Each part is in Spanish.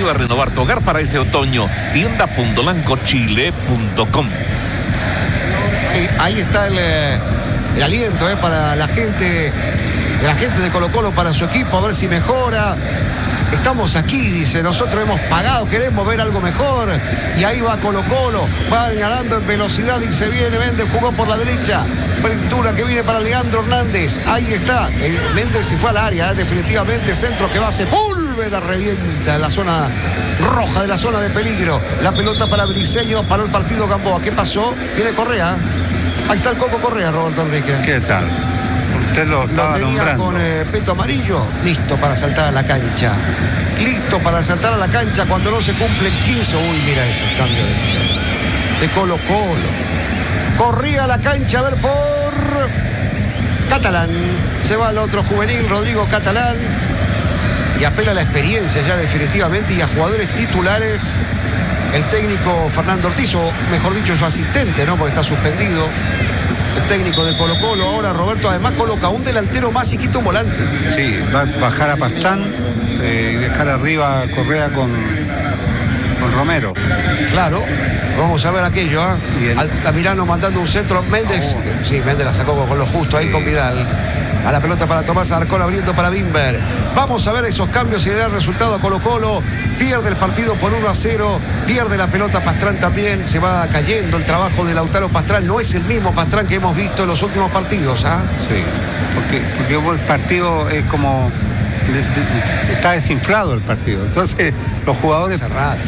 ayuda a renovar tu hogar para este otoño. Tienda.lancochile.com. Ahí está el aliento para la gente de Colo-Colo, para su equipo, a ver si mejora. Estamos aquí, dice, nosotros hemos pagado, queremos ver algo mejor. Y ahí va Colo-Colo, va ganando en velocidad y se viene Méndez, jugó por la derecha. Apertura que viene para Leandro Hernández. Ahí está, Méndez se fue al área, definitivamente, centro que va a Sepúlveda, revienta en la zona roja de la zona de peligro. La pelota para Briseño, paró el partido Gamboa. ¿Qué pasó? Viene Correa. Ahí está el Coco Correa, Roberto Enrique. ¿Qué tal? Usted lo estaba tenía nombrando. Con peto amarillo, listo para saltar a la cancha. Listo para saltar a la cancha cuando no se cumplen 15. Uy, mira ese cambio de Colo-Colo. Corría a la cancha, a ver por Catalán. Se va al otro juvenil, Rodrigo Catalán. Y apela a la experiencia ya definitivamente y a jugadores titulares. El técnico Fernando Ortiz, o mejor dicho su asistente, ¿no? Porque está suspendido. El técnico de Colo-Colo ahora, Roberto, además coloca un delantero más y quita un volante. Sí, va a bajar a Pastrán y dejar arriba a Correa con Romero. Claro, vamos a ver aquello, ¿eh? Altamirano mandando un centro, Méndez, sí, Méndez la sacó con lo justo ahí con Vidal. A la pelota para Tomás Arcón, abriendo para Bimber. Vamos a ver esos cambios y le da el resultado a Colo-Colo. Pierde el partido por 1-0. Pierde la pelota Pastrán también. Se va cayendo el trabajo de Lautaro Pastrán. No es el mismo Pastrán que hemos visto en los últimos partidos, ¿ah? Sí, porque el partido es como... está desinflado el partido. Entonces los jugadores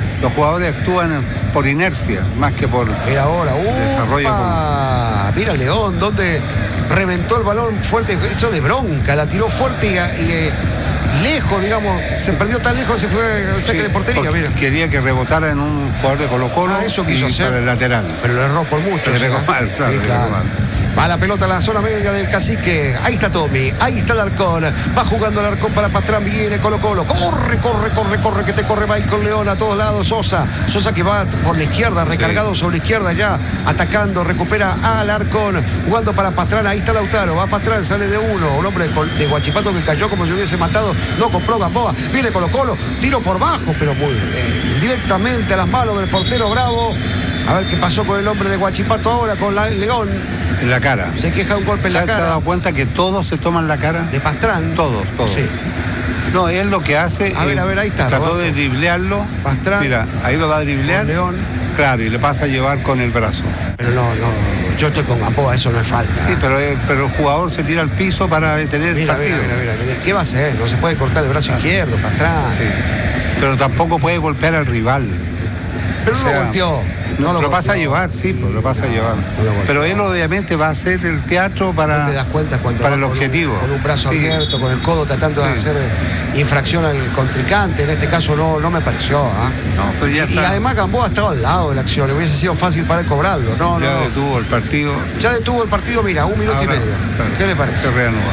actúan por inercia más que por mira ahora, desarrollo. Mira León, donde reventó el balón fuerte, hecho de bronca, la tiró fuerte y lejos, digamos, se perdió tan lejos, se fue al saque de portería. Mira. Quería que rebotara en un jugador de Colo-Colo, eso quiso hacer para el lateral. Pero lo erró por mucho. Le pegó mal, claro, sí, claro. Va la pelota a la zona media del Cacique. Ahí está Tommy, ahí está el Arcón. Va jugando el Arcón para Pastrán. Viene Colo-Colo. Corre, que te corre Michael León a todos lados. Sosa que va por la izquierda, recargado sobre la izquierda ya, atacando, recupera al Arcón. Jugando para Pastrán, ahí está Lautaro. Va Pastrán, sale de uno. Un hombre de Huachipato que cayó como si hubiese matado. No compró Gamboa. Viene Colo-Colo. Tiro por bajo, pero muy directamente a las manos del portero Bravo. A ver qué pasó con el hombre de Huachipato ahora, con León. En la cara. Se queja un golpe en la cara. ¿Te has dado cuenta que todos se toman la cara? De Pastrán. Todos. Sí. No, él lo que hace... A ver, ahí está. Trató Roberto de driblearlo. Pastrán. Mira, ahí lo va a driblear. León. Claro, y le pasa a llevar con el brazo. Pero no, yo estoy con Gamboa, eso no es falta. Sí, pero el jugador se tira al piso para detener el partido. Mira. ¿Qué va a hacer? No se puede cortar el brazo izquierdo, Pastrán. Sí. Pero tampoco puede golpear al rival. Pero no lo golpeó. Lo pasa a llevar, sí, pues lo pasa a llevar. Pero él obviamente va a hacer el teatro para, ¿no te das cuenta cuando para el objetivo? Con un brazo abierto, con el codo tratando de hacer infracción al contrincante. En este caso no me pareció. No, pues ya y además Gamboa estaba al lado de la acción. Hubiese sido fácil para él cobrarlo. Ya detuvo el partido. Mira, 1 minuto y medio. Claro, ¿qué le parece? Se reanuda.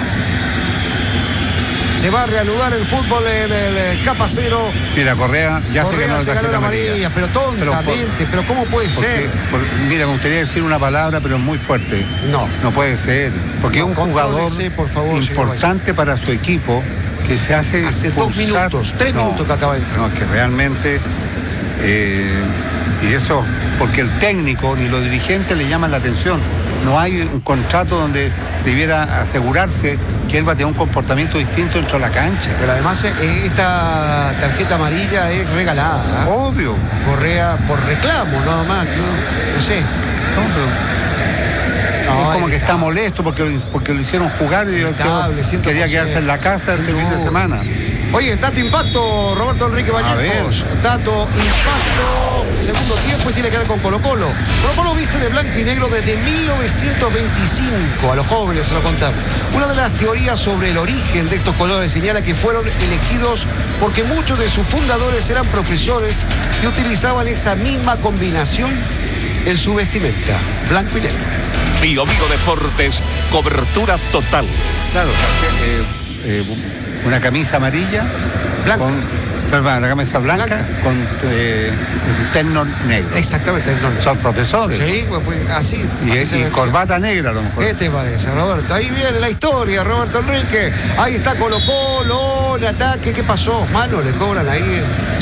Se va a reanudar el fútbol en el Capacero. Mira, Correa se ganó la amarilla, pero tontamente. Pero ¿cómo puede ser? Mira, me gustaría decir una palabra, pero es muy fuerte. No puede ser. Porque es un jugador por favor, importante para su equipo que se hace 2 minutos, 3 minutos que acaba de entrar. No, que realmente... y eso, porque el técnico ni los dirigentes le llaman la atención. No hay un contrato donde debiera asegurarse que él va a tener un comportamiento distinto dentro de la cancha. Pero además esta tarjeta amarilla es regalada. Obvio. Correa por reclamo, nada más. No sé. Es como que está molesto porque lo hicieron jugar y quería quedarse en la casa este fin de semana. Oye, dato impacto, Roberto Enrique Vallejos. Dato impacto, segundo tiempo y tiene que ver con Colo-Colo. Colo-Colo viste de blanco y negro desde 1925. A los jóvenes se lo contamos. Una de las teorías sobre el origen de estos colores señala que fueron elegidos porque muchos de sus fundadores eran profesores y utilizaban esa misma combinación en su vestimenta, blanco y negro. Bio Deportes, cobertura total. Claro, una camisa amarilla, una camisa blanca. Con un terno negro. Exactamente, terno negro. Son profesores. Sí, pues así. Y corbata negra, a lo mejor. ¿Qué te parece, Roberto? Ahí viene la historia, Roberto Enrique. Ahí está Colo-Colo, el ataque. ¿Qué pasó? Mano, le cobran ahí.